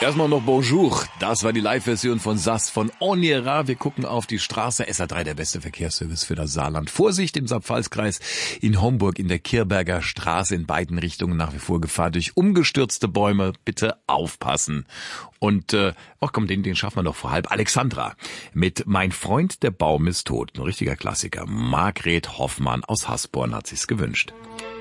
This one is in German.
Erstmal noch Bonjour. Das war die Live-Version von SAS von On Ira. Wir gucken auf die Straße. SA3, der beste Verkehrsservice für das Saarland. Vorsicht im Saar-Pfalz-Kreis in Homburg in der Kirberger Straße in beiden Richtungen nach wie vor Gefahr durch umgestürzte Bäume. Bitte aufpassen. Und, den schaffen wir noch vor halb. Alexandra mit Mein Freund, der Baum ist tot. Ein richtiger Klassiker. Margret Hoffmann aus Hasborn hat sich's gewünscht.